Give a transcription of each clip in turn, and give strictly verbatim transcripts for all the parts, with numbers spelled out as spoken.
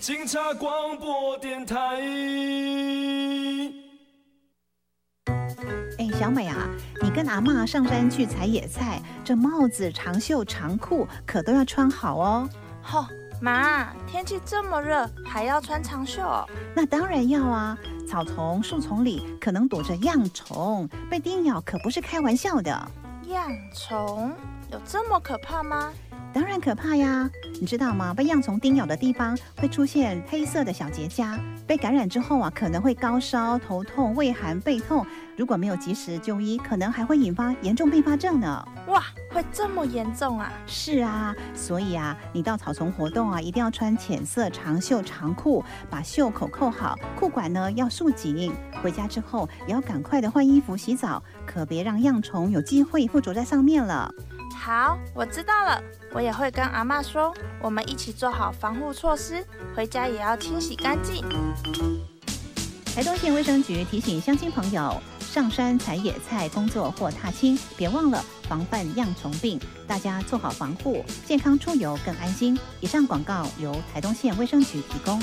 警察广播电台。 哎，小美啊，你跟阿嬷上山去采野菜，这帽子、长袖、长裤可都要穿好哦。 吼，妈，天气这么热，还要穿长袖哦？ 那当然要啊，草丛、树丛里可能躲着恙虫，被叮咬可不是开玩笑的。 恙虫有这么可怕吗？ 当然可怕呀！你知道吗？被恙虫叮咬的地方会出现黑色的小结痂，被感染之后啊，可能会高烧、头痛、畏寒、背痛。如果没有及时就医，可能还会引发严重并发症呢。 哇，会这么严重啊？ 是啊，所以啊，你到草丛活动啊，一定要穿浅色长袖长裤，把袖口扣好，裤管呢要束紧。回家之后也要赶快的换衣服、洗澡，可别让恙虫有机会附着在上面了。 好，我知道了，我也会跟阿嬷说，我们一起做好防护措施，回家也要清洗干净。 台东县卫生局提醒乡亲朋友，上山采野菜工作或踏青，别忘了防范恙虫病，大家做好防护，健康出游更安心。以上广告由台东县卫生局提供。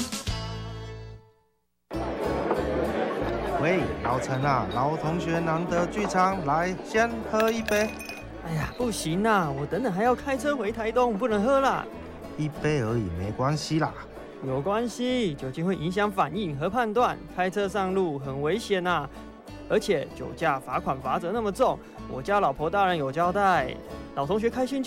喂，老陈啊，老同学难得聚餐，来先喝一杯。 哎呀，不行啦，我等等还要开车回台东，不能喝啦。 一杯而已，没关系啦。 有关系，酒精会影响反应和判断，开车上路很危险呐。而且酒驾罚款罚则那么重，我家老婆大人有交代。老同学开心就